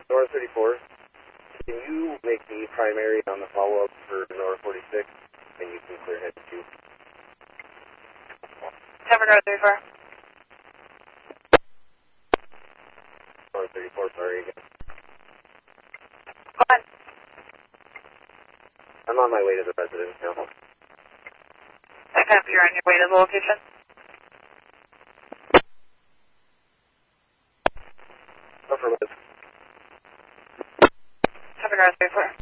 North 34. Can you make the primary on the follow-up for North 46? And you can clear head 2. Cover North 34. North 34, sorry again. Go on. I'm on my way to the residence now. Okay, you're on your way to the location? Affirmative. Cover North 34.